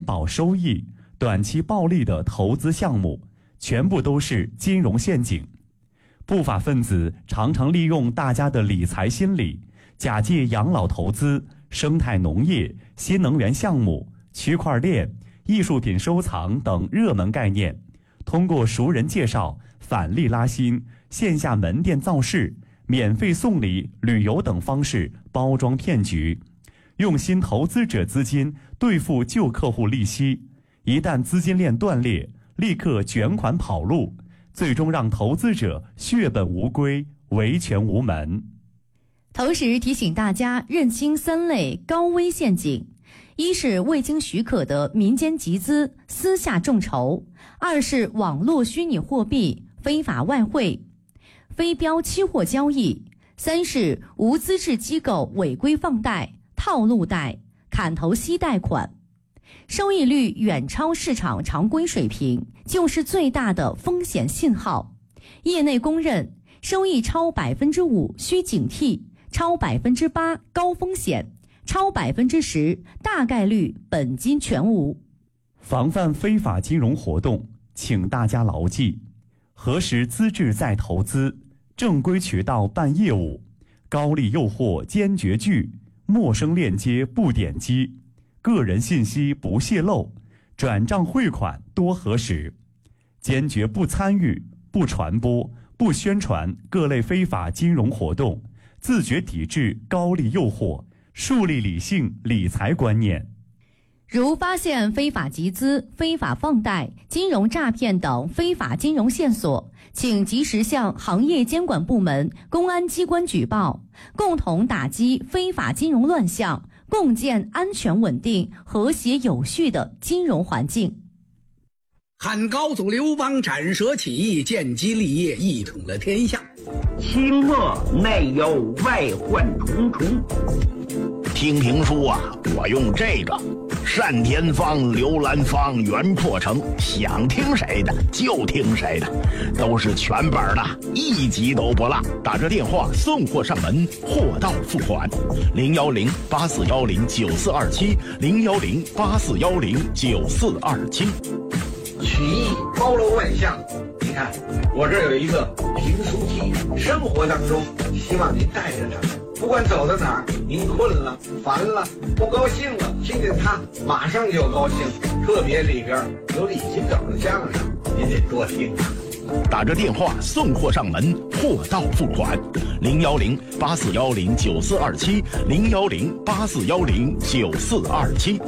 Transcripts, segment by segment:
保收益、短期暴利的投资项目，全部都是金融陷阱。不法分子常常利用大家的理财心理，假借养老投资、生态农业、新能源项目、区块链、艺术品收藏等热门概念，通过熟人介绍、返利拉新、线下门店造势、免费送礼、旅游等方式包装骗局，用新投资者资金兑付旧客户利息，一旦资金链断裂，立刻卷款跑路，最终让投资者血本无归，维权无门。 同时提醒大家认清3类高危陷阱：一是未经许可的民间集资、私下众筹；二是网络虚拟货币、非法外汇、非标期货交易；三是无资质机构违规放贷、套路贷、砍头息贷款。收益率远超市场常规水平，就是最大的风险信号。业内公认，收益超 5% 需警惕，超 8% 高风险，超 10% 大概率本金全无。 防范非法金融活动，请大家牢记：核实资质再投资，正规渠道办业务，高利诱惑坚决拒，陌生链接不点击，个人信息不泄露，转账汇款多核实，坚决不参与、不传播、不宣传各类非法金融活动，自觉抵制高利诱惑，树立理性理财观念。 如发现非法集资、非法放贷、金融诈骗等非法金融线索，请及时向行业监管部门、公安机关举报，共同打击非法金融乱象，共建安全稳定、和谐有序的金融环境。 汉高祖刘邦斩蛇起义，建基立业，一统了天下。 清末内忧外患重重。听评书啊，我用这个单田芳、刘兰芳、袁破城，想听谁的就听谁的，都是全本的，一集都不落。打这电话送货上门，货到付款。010-8410-9427，010-8410-9427。 曲艺包罗万象，你看我这有一个评书机，生活当中希望您带着它，不管走到哪儿，您困了、烦了、不高兴了，听见它马上就高兴。特别里边有李金斗的相声，您得多听啊。 打着电话送货上门，货到付款。010-8410-9427，010-8410-9427。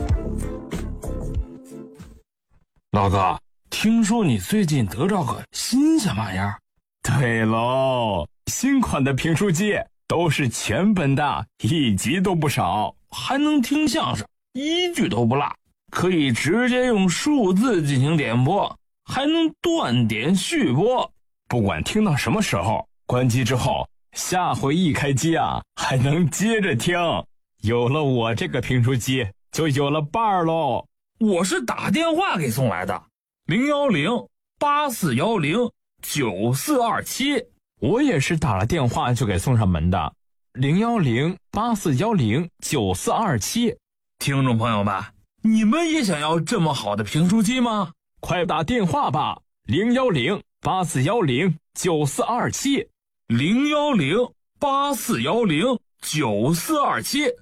老哥，听说你最近得着个新鲜玩意儿？ 对喽，新款的评书机都是全本的，一集都不少， 还能听相声，一句都不落，可以直接用数字进行点播，还能断点续播。 不管听到什么时候，关机之后，下回一开机啊，还能接着听。有了我这个评书机，就有了伴儿喽。 我是打电话给送来的，010-8410-9427。 我也是打了电话就给送上门的，010-8410-9427。 听众朋友们，你们也想要这么好的评书机吗？ 快打电话吧，010-8410-9427。 010-8410-9427。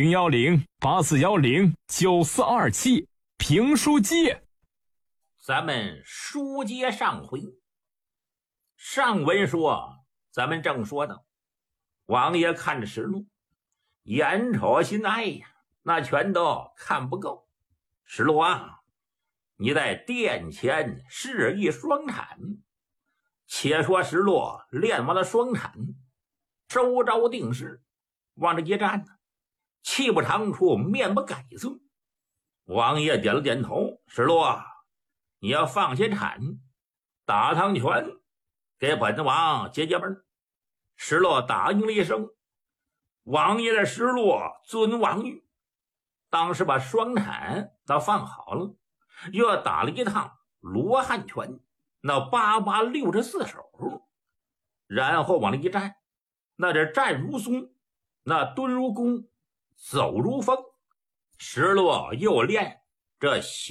010-8410-9427。评书机。 咱们书接上回，上文说咱们正说到，王爷看着实录，眼瞅心哀呀，那全都看不够。实录啊，你在殿前示意双产。且说实录练完了双产，收招定时，往这一站呢，气不长出，面不改色。王爷点了点头，石路啊，你要放些产，打汤拳，给本王解解闷。石路答应了一声，王爷的石路尊王玉，当时把双产都放好了，又打了一趟罗汉拳，那8864手，然后往那一站，那这站如松，那蹲如弓，走如风。石路又练这